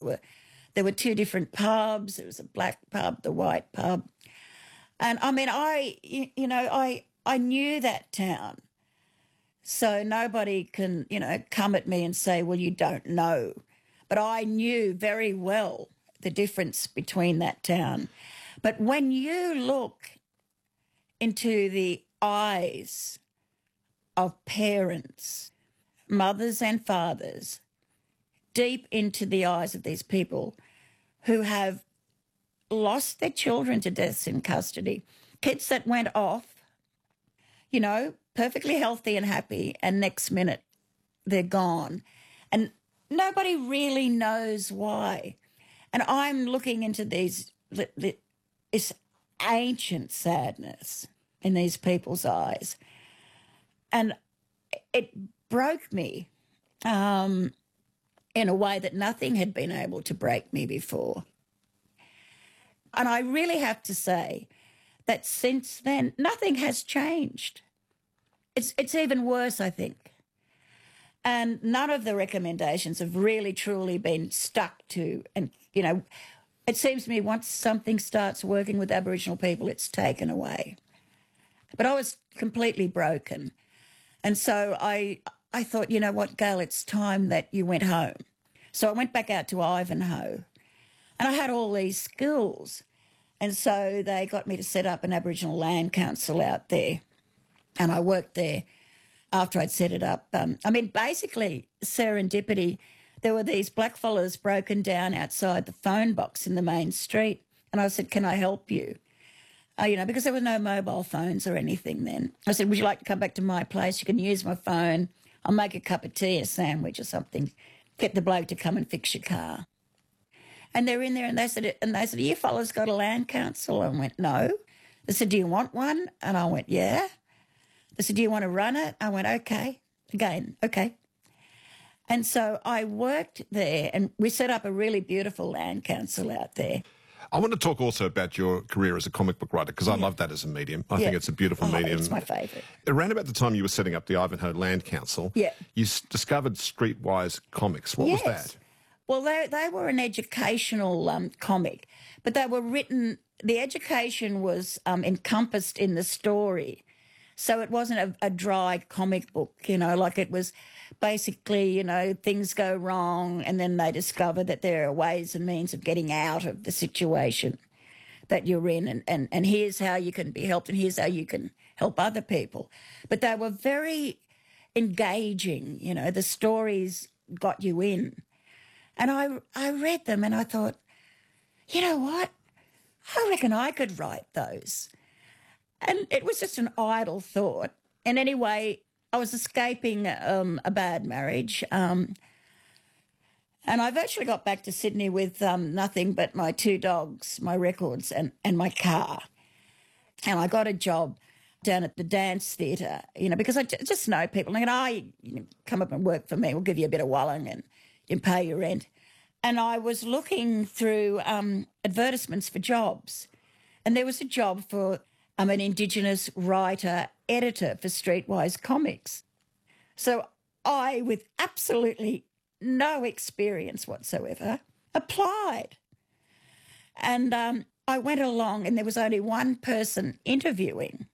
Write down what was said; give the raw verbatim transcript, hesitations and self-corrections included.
were there were two different pubs. There was a black pub, the white pub. And I mean, I, you, you know, I, I knew that town. So nobody can, you know, come at me and say, well, you don't know. But I knew very well the difference between that town. But when you look into the eyes of parents, mothers and fathers, deep into the eyes of these people who have lost their children to deaths in custody, kids that went off, you know, perfectly healthy and happy, and next minute they're gone. And nobody really knows why. And I'm looking into these, this ancient sadness in these people's eyes. And it broke me um, in a way that nothing had been able to break me before. And I really have to say that since then, nothing has changed. It's it's even worse, I think. And none of the recommendations have really, truly been stuck to. And, you know, it seems to me once something starts working with Aboriginal people, it's taken away. But I was completely broken. And so I I thought, you know what, Gail, it's time that you went home. So I went back out to Ivanhoe. And I had all these skills. And so they got me to set up an Aboriginal Land Council out there. And I worked there after I'd set it up. Um, I mean, basically, serendipity, there were these blackfellas broken down outside the phone box in the main street. And I said, can I help you? Uh, you know, because there were no mobile phones or anything then. I said, would you like to come back to my place? You can use my phone. I'll make a cup of tea, a sandwich or something. Get the bloke to come and fix your car. And they're in there and they said, and they said, you fellas got a land council? I went, no. They said, do you want one? And I went, yeah. They said, do you want to run it? I went, okay. Again, okay. And so I worked there and we set up a really beautiful land council out there. I want to talk also about your career as a comic book writer, because I yeah. love that as a medium. I yeah. think it's a beautiful oh, medium. It's my favourite. Around about the time you were setting up the Ivanhoe Land Council, yeah. you s- discovered Streetwise Comics. What yes. was that? Well, they they were an educational um, comic, but they were written, the education was um, encompassed in the story. So it wasn't a, a dry comic book, you know, like it was basically, you know, things go wrong and then they discover that there are ways and means of getting out of the situation that you're in, and, and, and here's how you can be helped and here's how you can help other people. But they were very engaging, you know, the stories got you in. And I, I read them and I thought, you know what? I reckon I could write those. And it was just an idle thought. And anyway, I was escaping um, a bad marriage. Um, and I virtually got back to Sydney with um, nothing but my two dogs, my records and, and my car. And I got a job down at the dance theatre, you know, because I j- just know people. And I, you know, come up and work for me. We'll give you a bit of walling and you can pay your rent. And I was looking through um, advertisements for jobs. And there was a job for um, an Indigenous writer, editor for Streetwise Comics. So I, with absolutely no experience whatsoever, applied. And um, I went along and there was only one person interviewing.